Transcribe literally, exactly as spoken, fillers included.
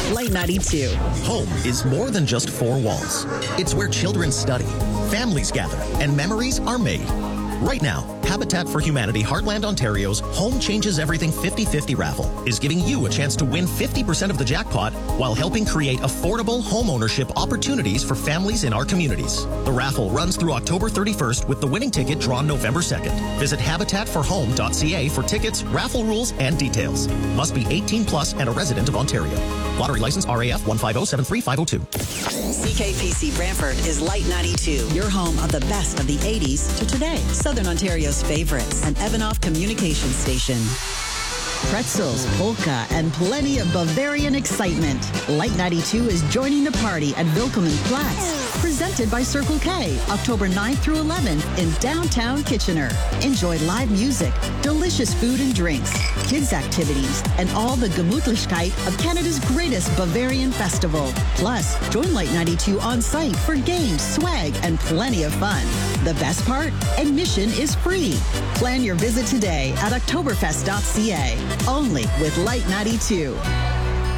Light ninety-two. Home is more than just four walls. It's where children study, families gather, and memories are made. Right now, Habitat for Humanity Heartland Ontario's Home Changes Everything fifty fifty raffle is giving you a chance to win fifty percent of the jackpot while helping create affordable home ownership opportunities for families in our communities. The raffle runs through October thirty-first with the winning ticket drawn November second. Visit habitat for home dot c a for tickets, raffle rules, and details. Must be eighteen plus and a resident of Ontario. Lottery license R A F one five zero seven three five zero two. C K P C Brantford is Light ninety-two, your home of the best of the eighties to today. Southern Ontario's favorites, an Evanoff communication station. Pretzels, polka, and plenty of Bavarian excitement. Light ninety-two is joining the party at Willkommen Platz, presented by Circle K, October ninth through eleventh in downtown Kitchener. Enjoy live music, delicious food and drinks, kids activities, and all the Gemütlichkeit of Canada's greatest Bavarian festival. Plus, join Light ninety-two on site for games, swag, and plenty of fun. The best part? Admission is free. Plan your visit today at oktoberfest dot c a. Only with Light ninety-two.